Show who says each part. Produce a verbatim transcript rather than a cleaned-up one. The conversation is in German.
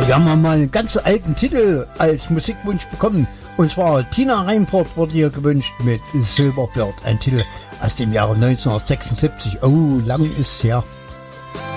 Speaker 1: Wir haben mal einen ganz alten Titel als Musikwunsch bekommen. Und zwar Tina Reinport wurde hier gewünscht mit Silverbird. Ein Titel aus dem Jahre neunzehnhundertsechsundsiebzig. Oh, lang ist's her.